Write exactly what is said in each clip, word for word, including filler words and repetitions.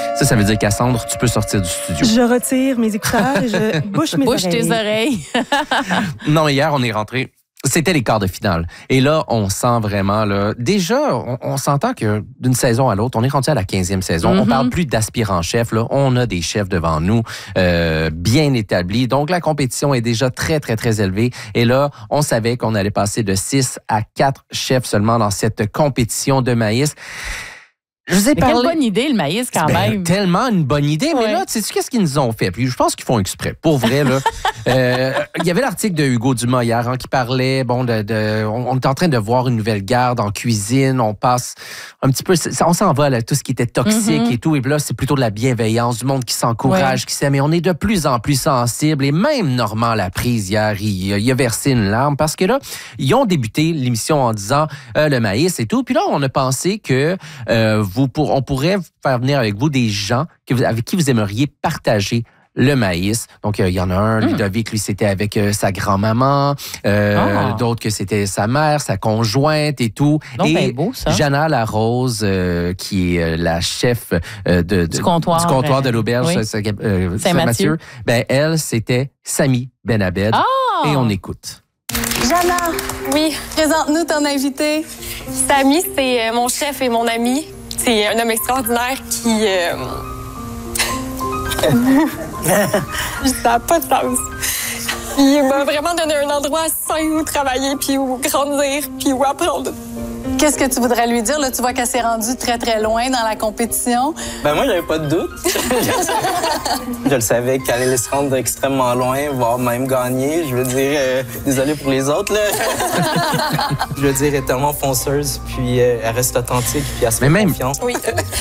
Ça, ça veut dire, Cassandre, tu peux sortir du studio. Je retire mes écouteurs et je bouche mes Bouche oreilles. tes oreilles. Non, hier, on est rentré. C'était les quarts de finale. Et là, on sent vraiment, là, déjà, on, on s'entend que d'une saison à l'autre, on est rendu à la quinzième saison. Mm-hmm. On parle plus d'aspirants-chefs, là. On a des chefs devant nous, euh, bien établis. Donc, la compétition est déjà très, très, très élevée. Et là, on savait qu'on allait passer de six à quatre chefs seulement dans cette compétition de maïs. Je vous ai mais parlé... Quelle bonne idée, le maïs, quand ben, même. Tellement une bonne idée. Ouais. Mais là, tu sais, qu'est-ce qu'ils nous ont fait? Puis je pense qu'ils font exprès. Pour vrai, là. euh, il y avait l'article de Hugo Dumas hier hein, qui parlait, bon, de, de on, on est en train de voir une nouvelle garde en cuisine. On passe un petit peu, on s'en va, là, tout ce qui était toxique mm-hmm. et tout. Et puis là, c'est plutôt de la bienveillance, du monde qui s'encourage, ouais. qui s'aime. Mais on est de plus en plus sensible. Et même Normand Laprise, hier, il, il a versé une larme parce que là, ils ont débuté l'émission en disant euh, le maïs et tout. Puis là, on a pensé que euh, vous pour, on pourrait faire venir avec vous des gens que vous, avec qui vous aimeriez partager le maïs. Donc, il euh, y en a un, Ludovic, lui, c'était avec euh, sa grand-maman, euh, oh. d'autres que c'était sa mère, sa conjointe et tout. Donc, et ben beau, ça. Jana Larose, euh, qui est euh, la chef euh, de, de, du comptoir, du comptoir de euh, l'auberge oui. euh, Saint-Mathieu. Ben, elle, c'était Samy Benabed. Oh. Et on écoute. Jana, oui, présente-nous ton invité. Samy, c'est mon chef et mon ami. C'est un homme extraordinaire qui... Euh... ça n'a pas de sens. Il m'a vraiment donné un endroit sain où travailler, puis où grandir, puis où apprendre. Qu'est-ce que tu voudrais lui dire? Là, tu vois qu'elle s'est rendue très, très loin dans la compétition. Ben moi, j'avais pas de doute. Je le savais qu'elle allait se rendre extrêmement loin, voire même gagner. Je veux dire, euh, désolé pour les autres, là. Je veux dire, elle est tellement fonceuse, puis euh, elle reste authentique, puis elle se fait Mais même... confiance. Oui.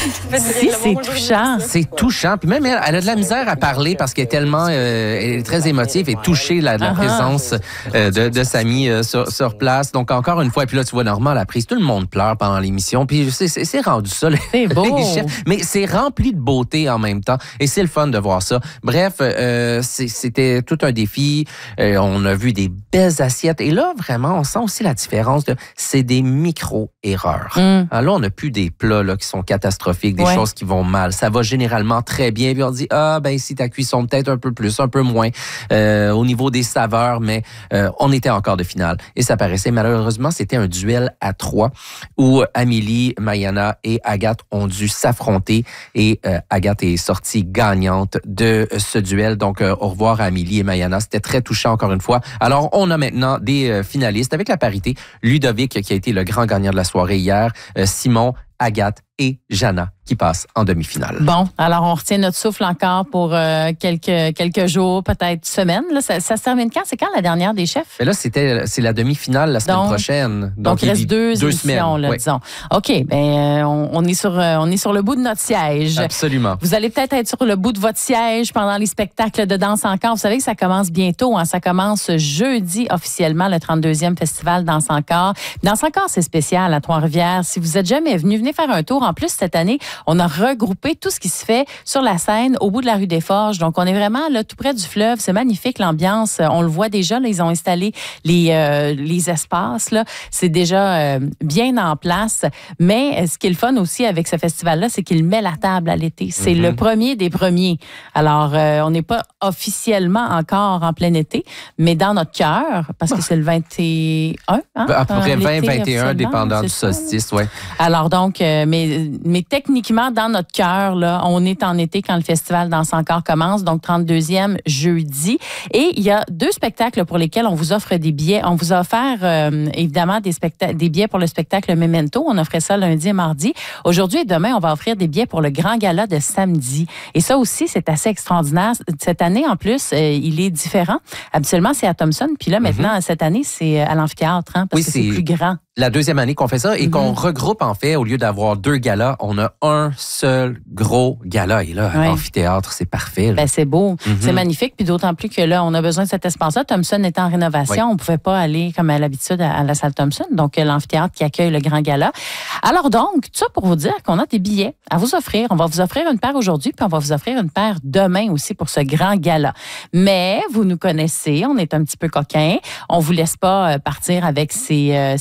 Si, c'est touchant. C'est touchant. Puis même elle, elle a de la misère à parler parce qu'elle est tellement... Euh, elle est très émotive et touchée la, la uh-huh. présence euh, de, de Samy euh, sur, sur place. Donc, encore une fois, puis là, tu vois, Normand Laprise, tout le monde pleure pendant l'émission. Puis c'est, c'est, c'est rendu ça. C'est beau. Les chefs. Mais c'est rempli de beauté en même temps. Et c'est le fun de voir ça. Bref, euh, c'est, c'était tout un défi. Euh, on a vu des belles assiettes. Et là, vraiment, on sent aussi la différence. De, c'est des micro-erreurs. Mm. Alors là, on n'a plus des plats là, qui sont catastrophiques, des ouais. choses qui vont mal. Ça va généralement très bien. Puis on dit, ah, ben ici, ta cuisson peut-être un peu plus, un peu moins euh, au niveau des saveurs. Mais euh, on était encore de finale. Et ça paraissait, malheureusement, c'était un duel à trois où Amélie, Mayana et Agathe ont dû s'affronter et euh, Agathe est sortie gagnante de ce duel. Donc, euh, au revoir à Amélie et Mayana. C'était très touchant encore une fois. Alors, on a maintenant des euh, finalistes avec la parité. Ludovic, qui a été le grand gagnant de la soirée hier, euh, Simon, Agathe et Jana qui passent en demi-finale. Bon, alors on retient notre souffle encore pour euh, quelques quelques jours, peut-être semaines. Là, ça, ça se termine quand? C'est quand la dernière des chefs? Mais là, c'était, c'est la demi-finale la semaine donc, prochaine. Donc, donc il reste deux, deux semaines, émissions, là, oui. disons. OK, ben on, on, est sur, on est sur le bout de notre siège. Absolument. Vous allez peut-être être sur le bout de votre siège pendant les spectacles de danse encore. Vous savez que ça commence bientôt. Hein? Ça commence jeudi officiellement, le trente-deuxième Festival Danse encore. Danse encore, c'est spécial à Trois-Rivières. Si vous êtes jamais venu, venez faire un tour. En plus, cette année, on a regroupé tout ce qui se fait sur la scène au bout de la rue des Forges. Donc, on est vraiment là tout près du fleuve. C'est magnifique, l'ambiance. On le voit déjà. Là, ils ont installé les, euh, les espaces. Là. C'est déjà euh, bien en place. Mais ce qui est le fun aussi avec ce festival-là, c'est qu'il met la table à l'été. C'est mm-hmm. le premier des premiers. Alors, euh, on n'est pas officiellement encore en plein été, mais dans notre cœur, parce que c'est le vingt et un. Hein, à peu près vingt vingt et un, dépendant du solstice, oui. Alors donc, euh, mais, mais techniquement, dans notre cœur, là, on est en été quand le festival Danse encore commence, donc trente-deuxième jeudi. Et il y a deux spectacles pour lesquels on vous offre des billets. On vous a offert, euh, évidemment, des, specta- des billets pour le spectacle Memento. On offrait ça lundi et mardi. Aujourd'hui et demain, on va offrir des billets pour le grand gala de samedi. Et ça aussi, c'est assez extraordinaire. Cette année, en plus, euh, il est différent. Habituellement, c'est à Thompson. Puis là, maintenant, mm-hmm. cette année, c'est à l'amphithéâtre, hein, parce oui, que c'est, c'est plus grand. La deuxième année qu'on fait ça et mm-hmm. qu'on regroupe, en fait, au lieu d'avoir deux galas, on a un seul gros gala. Et là, à ouais. l'amphithéâtre, c'est parfait. Ben, c'est beau. Mm-hmm. C'est magnifique. Puis d'autant plus que là, on a besoin de cet espace-là. Thompson est en rénovation. Oui. On ne pouvait pas aller, comme à l'habitude, à la salle Thompson. Donc, l'amphithéâtre qui accueille le grand gala. Alors donc, tout ça pour vous dire qu'on a des billets à vous offrir. On va vous offrir une paire aujourd'hui, puis on va vous offrir une paire demain aussi pour ce grand gala. Mais vous nous connaissez, on est un petit peu coquins. On vous laisse pas partir avec ces, euh, ces billets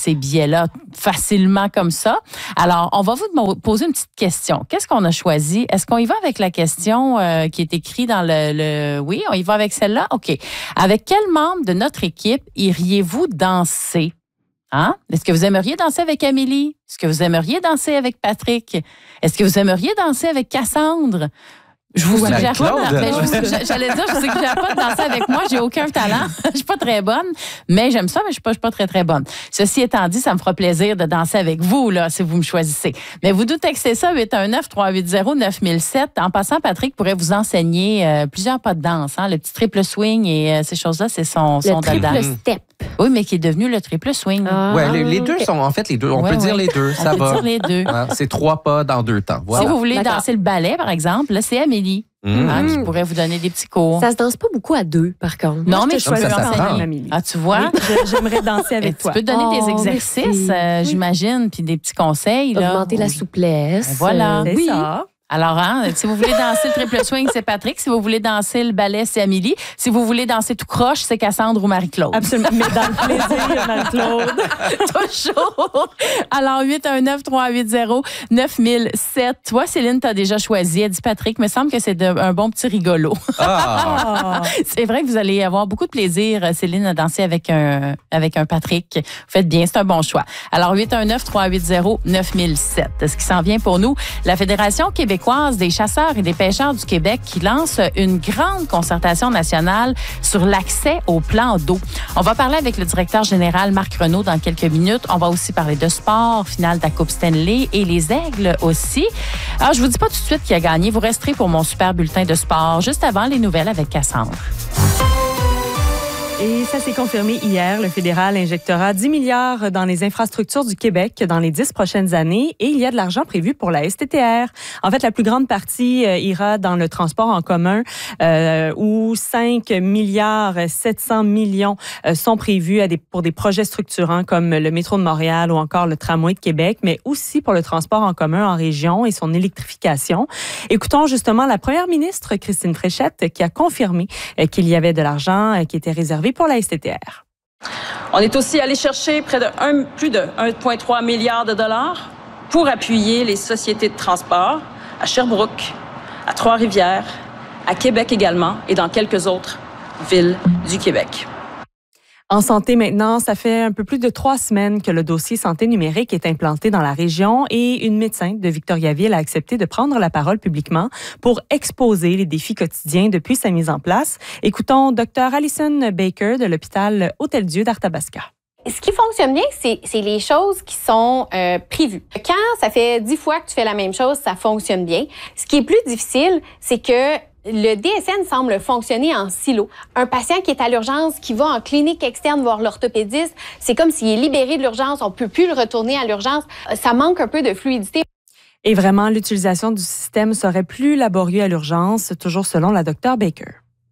là facilement comme ça. Alors, on va vous poser une petite question. Qu'est-ce qu'on a choisi? Est-ce qu'on y va avec la question euh, qui est écrite dans le, le... Oui, on y va avec celle-là? OK. Avec quel membre de notre équipe iriez-vous danser? Hein? Est-ce que vous aimeriez danser avec Amélie? Est-ce que vous aimeriez danser avec Patrick? Est-ce que vous aimeriez danser avec Cassandre? Je vous suggère pas, mais je vous, j'allais dire, je sais que je pas de danser avec moi, j'ai aucun talent, je suis pas très bonne, mais j'aime ça, mais je suis pas, je suis pas très très bonne. Ceci étant dit, ça me fera plaisir de danser avec vous là, si vous me choisissez. Mais vous nous textez ça huit un neuf, trois huit zéro, neuf mille sept. En passant, Patrick pourrait vous enseigner euh, plusieurs pas de danse, hein, le petit triple swing et euh, ces choses-là, c'est son son le triple dada. step. Oui, mais qui est devenu le triple swing. Ah, ouais, les, les deux okay. sont en fait les deux. On ouais, peut ouais. dire les deux, ça On va. peut dire les deux. Hein, c'est trois pas dans deux temps. Voilà. Si vous voulez D'accord. danser le ballet, par exemple, là, c'est Amélie. Mmh. Hein, qui pourrait vous donner des petits cours. Ça se danse pas beaucoup à deux, par contre. Non, Moi, mais je je te peux choisis ça quand s'apprend. même, Amélie. Ah, tu vois? Oui, je- j'aimerais danser avec tu toi. peux donner des Oh, exercices, merci. euh, j'imagine, puis des petits conseils. Là. Augmenter la Oui. souplesse. Voilà. C'est oui. ça. Alors, hein, si vous voulez danser le triple swing, c'est Patrick. Si vous voulez danser le ballet, c'est Amélie. Si vous voulez danser tout croche, c'est Cassandre ou Marie-Claude. Absolument. Mais dans le plaisir, Marie-Claude. Toujours. Alors, huit un neuf, trois huit zéro, neuf mille sept. Toi, Céline, t'as déjà choisi. Elle dit Patrick, me semble que c'est de, un bon petit rigolo. Ah. Ah. C'est vrai que vous allez avoir beaucoup de plaisir, Céline, à danser avec un, avec un Patrick. Vous faites bien, c'est un bon choix. Alors, huit un neuf, trois huit zéro, neuf mille sept. Ce qui s'en vient pour nous, la Fédération québécoise des chasseurs et des pêcheurs du Québec qui lance une grande concertation nationale sur l'accès aux plans d'eau. On va parler avec le directeur général Marc Renaud dans quelques minutes. On va aussi parler de sport, finale de la Coupe Stanley et les Aigles aussi. Alors, je vous dis pas tout de suite qui a gagné. Vous resterez pour mon super bulletin de sport juste avant les nouvelles avec Cassandre. Et ça s'est confirmé hier. Le fédéral injectera dix milliards dans les infrastructures du Québec dans les dix prochaines années et il y a de l'argent prévu pour la S T T R. En fait, la plus grande partie euh, ira dans le transport en commun euh, où cinq milliards sept cents millions euh, sont prévus à des, pour des projets structurants comme le métro de Montréal ou encore le tramway de Québec, mais aussi pour le transport en commun en région et son électrification. Écoutons justement la première ministre, Christine Fréchette, qui a confirmé euh, qu'il y avait de l'argent euh, qui était réservé pour la S T T R. On est aussi allé chercher près de un, plus de un virgule trois milliard de dollars pour appuyer les sociétés de transport à Sherbrooke, à Trois-Rivières, à Québec également et dans quelques autres villes du Québec. En santé maintenant, ça fait un peu plus de trois semaines que le dossier santé numérique est implanté dans la région et une médecin de Victoriaville a accepté de prendre la parole publiquement pour exposer les défis quotidiens depuis sa mise en place. Écoutons Dr Alison Baker de l'hôpital Hôtel-Dieu d'Arthabasca. Ce qui fonctionne bien, c'est, c'est les choses qui sont euh, prévues. Quand ça fait dix fois que tu fais la même chose, ça fonctionne bien. Ce qui est plus difficile, c'est que le D S N semble fonctionner en silo. Un patient qui est à l'urgence, qui va en clinique externe voir l'orthopédiste, c'est comme s'il est libéré de l'urgence, on peut plus le retourner à l'urgence. Ça manque un peu de fluidité. Et vraiment, l'utilisation du système serait plus laborieux à l'urgence, toujours selon la docteure Baker.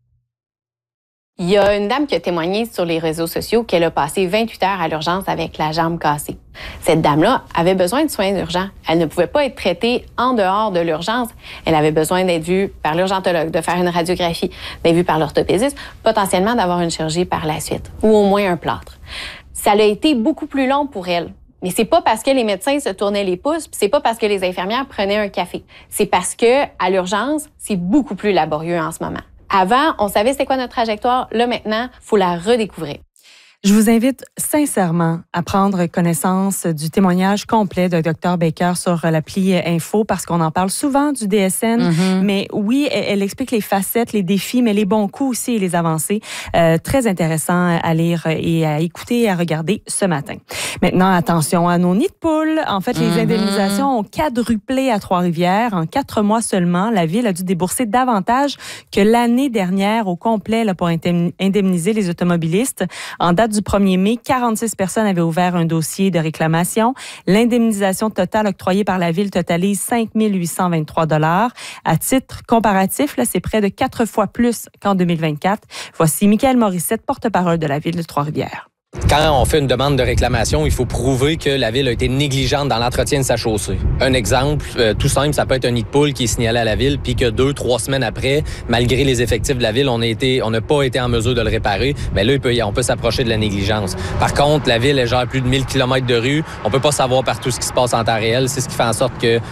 Il y a une dame qui a témoigné sur les réseaux sociaux qu'elle a passé vingt-huit heures à l'urgence avec la jambe cassée. Cette dame-là avait besoin de soins urgents. Elle ne pouvait pas être traitée en dehors de l'urgence. Elle avait besoin d'être vue par l'urgentologue, de faire une radiographie, d'être vue par l'orthopédiste, potentiellement d'avoir une chirurgie par la suite, ou au moins un plâtre. Ça a été beaucoup plus long pour elle. Mais c'est pas parce que les médecins se tournaient les pouces, puis c'est pas parce que les infirmières prenaient un café. C'est parce que à l'urgence, c'est beaucoup plus laborieux en ce moment. Avant, on savait c'était quoi notre trajectoire. Là, maintenant, il faut la redécouvrir. Je vous invite sincèrement à prendre connaissance du témoignage complet de docteur Baker sur l'appli Info parce qu'on en parle souvent du D S N. Mm-hmm. Mais oui, elle, elle explique les facettes, les défis, mais les bons coups aussi et les avancées. Euh, très intéressant à lire et à écouter et à regarder ce matin. Maintenant, attention à nos nids de poules. En fait, les Mm-hmm. indemnisations ont quadruplé à Trois-Rivières. En quatre mois seulement, la ville a dû débourser davantage que l'année dernière au complet là, pour indemniser les automobilistes. En date du premier mai, quarante-six personnes avaient ouvert un dossier de réclamation. L'indemnisation totale octroyée par la ville totalise cinq mille huit cent vingt-trois dollars. À titre comparatif, là, c'est près de quatre fois plus qu'en deux mille vingt-quatre. Voici Michaël Morissette, porte-parole de la ville de Trois-Rivières. Quand on fait une demande de réclamation, il faut prouver que la ville a été négligente dans l'entretien de sa chaussée. Un exemple, euh, tout simple, ça peut être un nid de poule qui est signalé à la ville, puis que deux, trois semaines après, malgré les effectifs de la ville, on a été, on n'a pas été en mesure de le réparer. Mais là, il peut, on peut s'approcher de la négligence. Par contre, la ville, elle gère plus de mille kilomètres de rue. On peut pas savoir partout ce qui se passe en temps réel. C'est ce qui fait en sorte que